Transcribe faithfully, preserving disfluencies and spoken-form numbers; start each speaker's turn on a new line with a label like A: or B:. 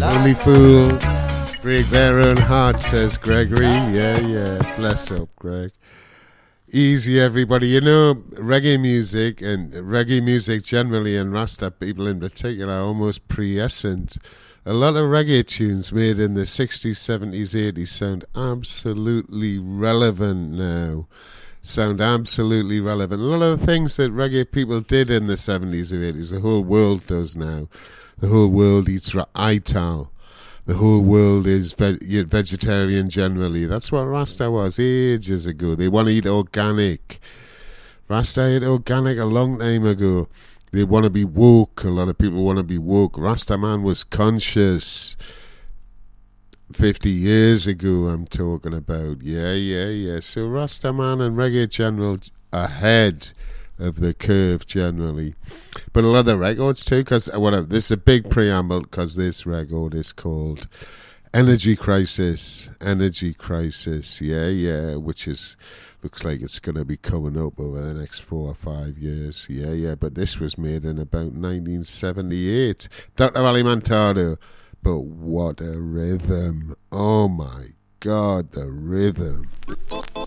A: Only fools break their own heart, says Gregory. Yeah, yeah. Bless up, Greg. Easy, everybody. You know, reggae music and reggae music generally, and Rasta people in particular, are almost pre-essent. A lot of reggae tunes made in the sixties, seventies, eighties sound absolutely relevant now. Sound absolutely relevant. A lot of the things that reggae people did in the seventies or eighties, the whole world does now. The whole world eats ital. The whole world is ve- vegetarian generally. That's what Rasta was ages ago. They want to eat organic. Rasta ate organic a long time ago. They want to be woke. A lot of people want to be woke. Rasta man was conscious. fifty years ago, I'm talking about. Yeah, yeah, yeah. So Rasta man and reggae general ahead of the curve generally. But a lot of the records too, because well, this is a big preamble, because this record is called Energy Crisis. Energy Crisis, yeah, yeah, which is looks like it's going to be coming up over the next four or five years. Yeah, yeah, but this was made in about nineteen seventy-eight. Doctor Alimentado. But what a rhythm. Oh my God, the rhythm.